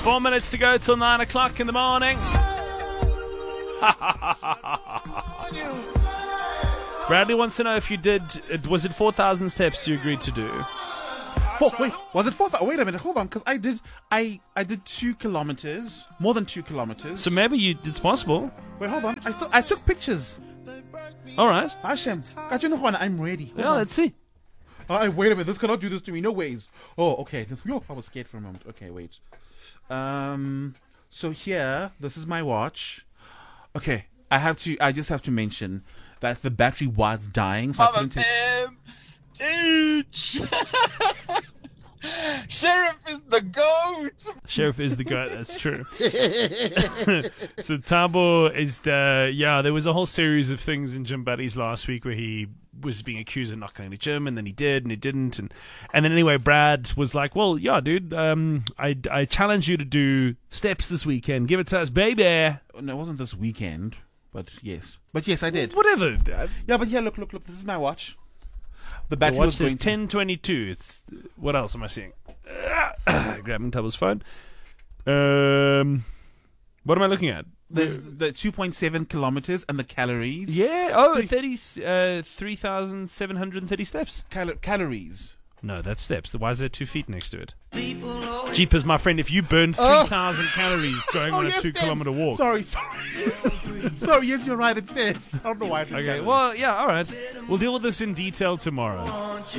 4 minutes to go till 9 o'clock in the morning. Bradley wants to know if you did. Was it 4,000 steps you agreed to do? Oh, wait, was it 4,000? Wait a minute, hold on, because I did 2 kilometers, more than 2 kilometers. So maybe it's possible. Wait, hold on, I took pictures. All right. Hashem, I'm ready. Hold Yeah, on. let's see. Wait a minute, this cannot do this to me, no ways. Oh, okay, I was scared for a moment. Okay, wait. So here, this is my watch. Okay, I just have to mention that the battery was dying, so I couldn't take... Teach! Sheriff is the goat! Sheriff is the goat, that's true. So Tabo is there was a whole series of things in Gym Buddies last week where he was being accused of not going to gym, and then he did, and he didn't, and then anyway, Brad was like, well, yeah, dude, I challenge you to do steps this weekend. Give it to us, baby. No, it wasn't this weekend, but yes. But yes, I did. Whatever. Yeah, but yeah, look, this is my watch. The The battery watch was says going 10:22. It's what else am I seeing? Grabbing Tabo's phone. What am I looking at? There's the 2.7 kilometers and the calories. Yeah. 3,730 steps. Calories. No, that's steps. Why is there 2 feet next to it? Jeepers, my friend, if you burn 3,000 calories going on a 2-kilometer walk. Sorry. Sorry, yes, you're right, it's steps. I don't know why it's Okay, well, yeah, all right. We'll deal with this in detail tomorrow.